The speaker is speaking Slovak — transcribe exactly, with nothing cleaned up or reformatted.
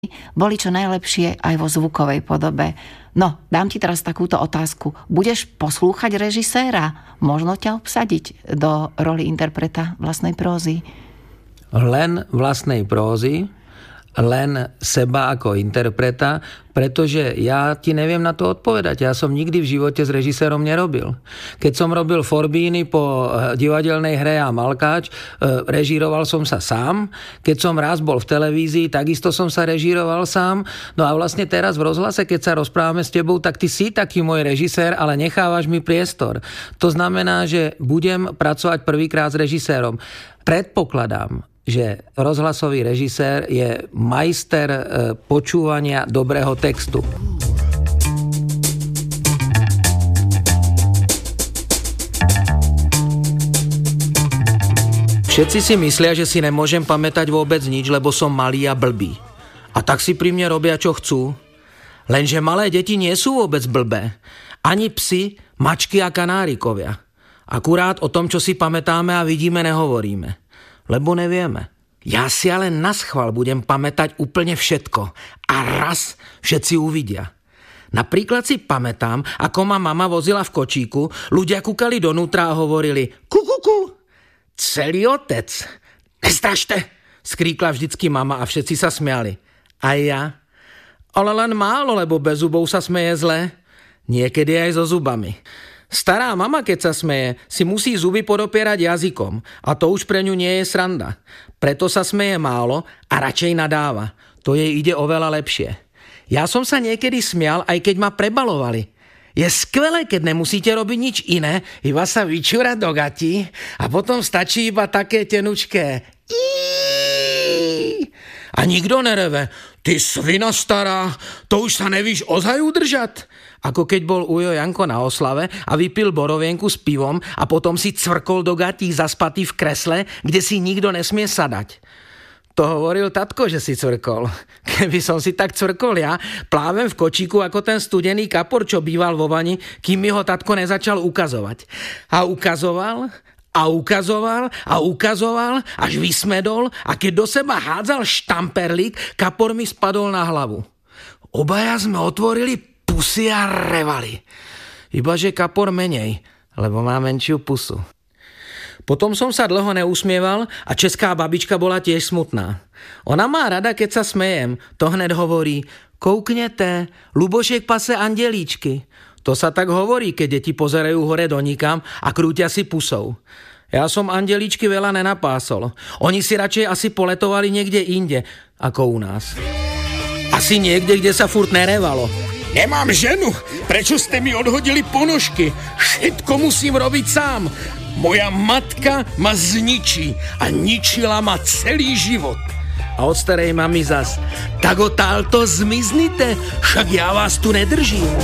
boli čo najlepšie aj vo zvukovej podobe. No, dám ti teraz takúto otázku. Budeš poslúchať režiséra? Možno ťa obsadiť do roli interpreta vlastnej prózy? Len vlastnej prózy, len seba ako interpreta, pretože ja ti neviem na to odpovedať. Ja som nikdy v živote s režisérom nerobil. Keď som robil Forbíny po divadelnej hre a Malkáč, režíroval som sa sám. Keď som raz bol v televízii, takisto som sa režíroval sám. No a vlastne teraz v rozhlase, keď sa rozprávame s tebou, tak ty si taký môj režisér, ale nechávaš mi priestor. To znamená, že budem pracovať prvýkrát s režisérom. Predpokladám, že rozhlasový režisér je majster počúvania dobrého textu. Všetci si myslia, že si nemôžem pamätať vôbec nič, lebo som malý a blbý. A tak si pri mne robia, čo chcú. Lenže malé deti nie sú vôbec blbé. Ani psi, mačky a kanárikovia. Akurát o tom, čo si pamätáme a vidíme, nehovoríme. Lebo nevieme. Ja si ale naschvál budem pamätať úplne všetko. A raz všetci uvidia. Napríklad si pamätám, ako ma mama vozila v kočíku, ľudia kúkali donútra a hovorili kukuku, celý otec. Nestrašte, skríkla vždycky mama a všetci sa smiali. A ja? Ale len málo, lebo bez zubov sa smeje zle. Niekedy aj so zubami. Stará mama, keď sa smeje, si musí zuby podopierať jazykom a to už pre ňu nie je sranda. Preto sa smeje málo a radšej nadáva. To jej ide oveľa lepšie. Ja som sa niekedy smial, aj keď ma prebalovali. Je skvelé, keď nemusíte robiť nič iné, iba sa vyčúrať do gatí a potom stačí iba také tenučké Iiii. A nikto nereve. Ty svina stará, to už sa nevíš ozaj udržať. Ako keď bol ujo Janko na oslave a vypil borovienku s pivom a potom si cvrkol do gatí zaspatý v kresle, kde si nikto nesmie sadať. To hovoril tatko, že si cvrkol. Keby som si tak cvrkol ja, plávem v kočíku ako ten studený kapor, čo býval vo vani, kým mi ho tatko nezačal ukazovať. A ukazoval... A ukazoval a ukazoval, až vysmedol a keď do seba hádzal štamperlík, kapor mi spadol na hlavu. Obaja sme otvorili pusy a revali. Ibaže kapor menej, lebo má menšiu pusu. Potom som sa dlho neusmieval a česká babička bola tiež smutná. Ona má rada, keď sa smejem. To hned hovorí, kouknete, Lubošek pase andelíčky. To sa tak hovorí, keď deti pozerajú hore do nikam a krútia si pusou. Ja som andelíčky veľa nenapásol. Oni si radšej asi poletovali niekde inde, ako u nás. Asi niekde, kde sa furt nerevalo. Nemám ženu, prečo ste mi odhodili ponožky? Všetko musím robiť sám. Moja matka ma zničí a ničila ma celý život. A od starej mami zas, tak otálto zmiznite, však ja vás tu nedržím.